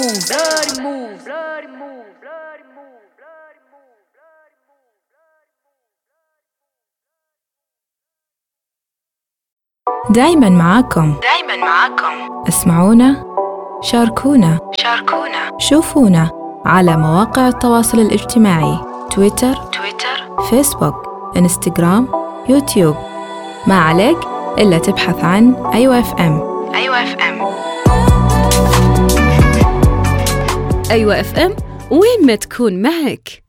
دايماً معاكم. اسمعونا، شاركونا، شوفونا على مواقع التواصل الاجتماعي تويتر، فيسبوك، انستغرام، يوتيوب. ما عليك إلا تبحث عن أيوة FM. أيوة FM وين ما تكون معك.